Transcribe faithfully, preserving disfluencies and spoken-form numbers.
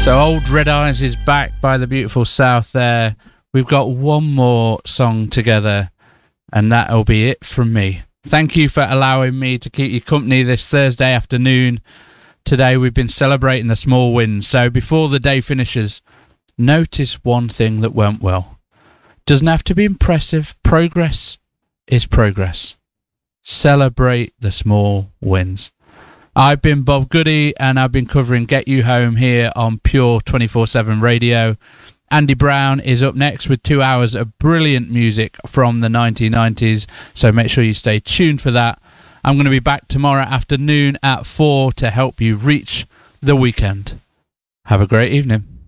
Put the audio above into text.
So Old Red Eyes is back by the beautiful South there. We've got one more song together, and that'll be it from me. Thank you for allowing me to keep you company this Thursday afternoon. Today we've been celebrating the small wins, so before the day finishes, notice one thing that went well. Doesn't have to be impressive. Progress is progress. Celebrate the small wins. I've been Bob Goody, and I've been covering Get You Home here on Pure twenty-four seven Radio. Andy Brown is up next with two hours of brilliant music from the nineteen nineties, so make sure you stay tuned for that. I'm going to be back tomorrow afternoon at four to help you reach the weekend. Have a great evening.